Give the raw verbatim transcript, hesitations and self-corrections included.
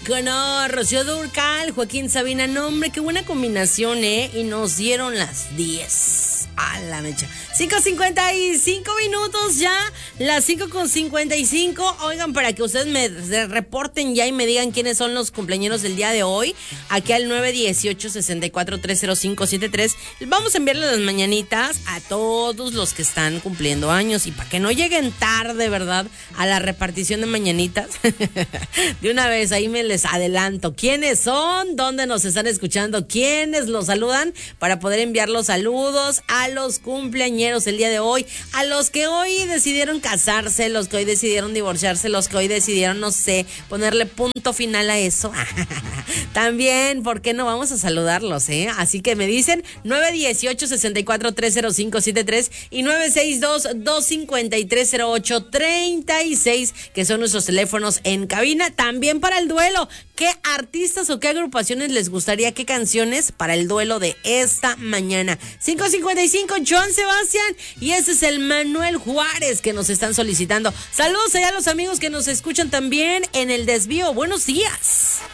Con Rocío Dúrcal, Joaquín Sabina, nombre, qué buena combinación, ¿eh? Y nos dieron las diez. A la mecha. cinco cincuenta y cinco minutos ya, las cinco con cincuenta y cinco. Oigan, para que ustedes me reporten ya y me digan quiénes son los cumpleaños del día de hoy, aquí al nueve dieciocho, sesenta y cuatro, trescientos cinco setenta y tres. Vamos a enviarle las mañanitas a todos los que están cumpliendo años y para que no lleguen tarde, ¿verdad? A la repartición de mañanitas. De una vez, ahí me les adelanto. ¿Quiénes son? ¿Dónde nos están escuchando? ¿Quiénes los saludan? Para poder enviar los saludos a los cumpleañeros el día de hoy, a los que hoy decidieron casarse, los que hoy decidieron divorciarse, los que hoy decidieron, no sé, ponerle punto final a eso. También, ¿por qué no vamos a saludarlos, eh? Así que me dicen nueve dieciocho, sesenta y cuatro, trescientos cinco setenta y tres y nueve sesenta y dos, doscientos cincuenta y tres, cero ocho treinta y seis, que son nuestros teléfonos en cabina. También para el duelo, ¿qué artistas o qué agrupaciones les gustaría, qué canciones para el duelo de esta mañana? cinco cincuenta y cinco, John Sebastián, y ese es el Manuel Juárez que nos están solicitando. Saludos allá a los amigos que nos escuchan también en el desvío. Buenos días.